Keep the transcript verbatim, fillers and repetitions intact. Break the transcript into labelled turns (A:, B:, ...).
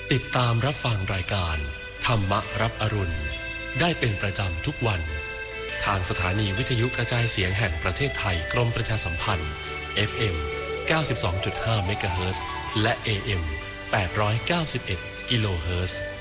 A: ติดตามรับฟังรายการธรรมรับอรุณได้เป็นประจำทุกวันทางสถานีวิทยุกระจายเสียงแห่งประเทศไทยกรมประชาสัมพันธ์ เอฟ เอ็ม เก้าสิบสองจุดห้า เมกะเฮิรตซ์และ เอ เอ็ม แปดร้อยเก้าสิบเอ็ด กิโลเฮิรตซ์